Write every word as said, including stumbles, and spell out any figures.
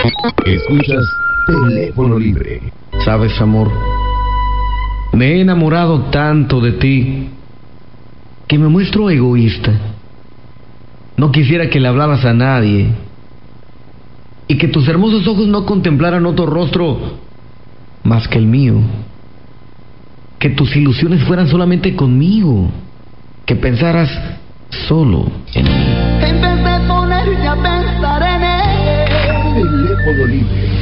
Escuchas Teléfono Libre. Sabes, amor, me he enamorado tanto de ti que me muestro egoísta. No quisiera que le hablaras a nadie y que tus hermosos ojos no contemplaran otro rostro más que el mío. Que tus ilusiones fueran solamente conmigo. Que pensaras solo en mí. En vez de ponerte a pensar en él. Teléfono Libre.